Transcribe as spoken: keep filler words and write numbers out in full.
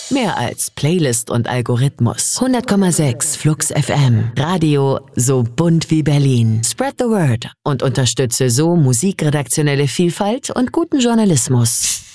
Mehr als Playlist und Algorithmus. hundert Komma sechs Flux F M. Radio so bunt wie Berlin. Spread the word und unterstütze so musikredaktionelle Vielfalt und guten Journalismus.